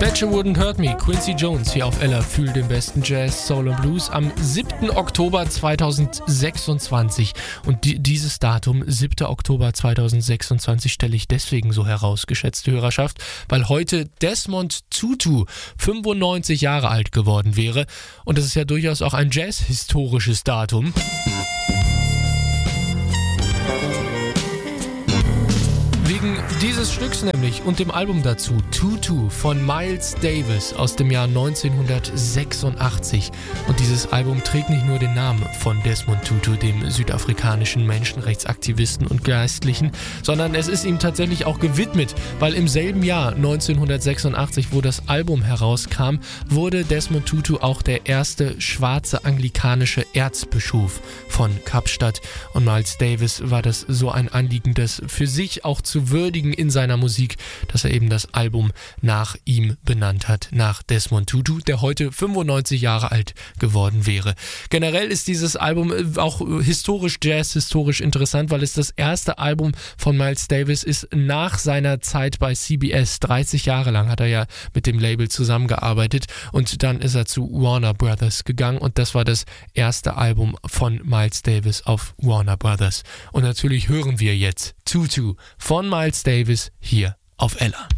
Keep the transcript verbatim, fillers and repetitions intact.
You Wouldn't Hurt Me, Quincy Jones hier auf Ella, fühl den besten Jazz, Soul und Blues am siebten Oktober zweitausendsechsundzwanzig. Und die, dieses Datum, siebter Oktober zweitausendsechsundzwanzig, stelle ich deswegen so heraus, geschätzte Hörerschaft, weil heute Desmond Tutu fünfundneunzig Jahre alt geworden wäre. Und das ist ja durchaus auch ein Jazz-historisches Datum. Wegen dieses Stücks nämlich und dem Album dazu, Tutu von Miles Davis aus dem Jahr neunzehnhundertsechsundachtzig. Und dieses Album trägt nicht nur den Namen von Desmond Tutu, dem südafrikanischen Menschenrechtsaktivisten und Geistlichen, sondern es ist ihm tatsächlich auch gewidmet, weil im selben Jahr neunzehnhundertsechsundachtzig, wo das Album herauskam, wurde Desmond Tutu auch der erste schwarze anglikanische Erzbischof von Kapstadt. Und Miles Davis war das so ein Anliegen, das für sich auch zu würdigen in seiner Musik, dass er eben das Album nach ihm benannt hat, nach Desmond Tutu, der heute fünfundneunzig Jahre alt geworden wäre. Generell ist dieses Album auch historisch, Jazz-historisch interessant, weil es das erste Album von Miles Davis ist nach seiner Zeit bei C B S. dreißig Jahre lang hat er ja mit dem Label zusammengearbeitet und dann ist er zu Warner Brothers gegangen und das war das erste Album von Miles Davis auf Warner Brothers. Und natürlich hören wir jetzt Tutu von Miles Davis hier auf Ella.